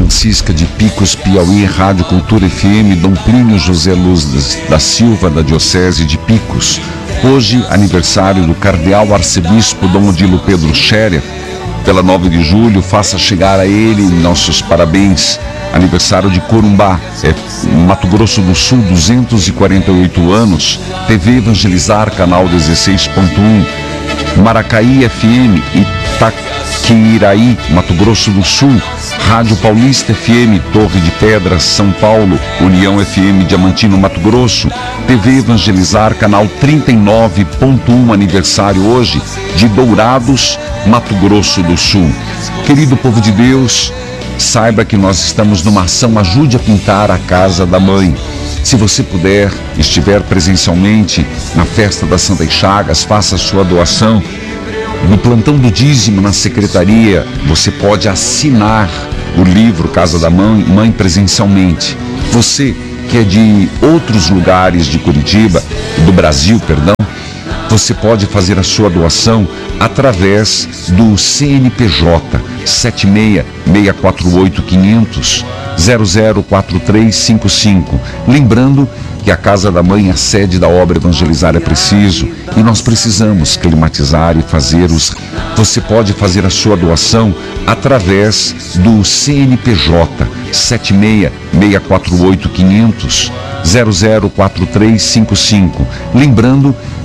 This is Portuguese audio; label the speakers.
Speaker 1: Francisca de Picos, Piauí, Rádio Cultura FM, Dom Plínio José Luz da Silva, da Diocese de Picos. Hoje, aniversário do Cardeal Arcebispo Dom Odilo Pedro Scherer. Pela 9 de julho, faça chegar a ele nossos parabéns. Aniversário de Corumbá, Mato Grosso do Sul, 248 anos. TV Evangelizar, canal 16.1. Maracaí FM, Itaquiraí, Mato Grosso do Sul. Rádio Paulista FM, Torre de Pedras, São Paulo. União FM, Diamantino, Mato Grosso. TV Evangelizar, canal 39.1, aniversário hoje de Dourados, Mato Grosso do Sul. Querido povo de Deus, saiba que nós estamos numa ação Ajude a Pintar a Casa da Mãe. Se você puder, estiver presencialmente na festa das Santas Chagas, faça a sua doação. No plantão do dízimo, na secretaria, você pode assinar o livro Casa da Mãe presencialmente. Você que é de outros lugares de Curitiba, do Brasil, perdão, você pode fazer a sua doação através do CNPJ 76648500004355. Lembrando que a Casa da Mãe é a sede da obra Evangelizar é Preciso e nós precisamos climatizar e fazer os... Você pode fazer a sua doação através do CNPJ 76648500004355. Lembrando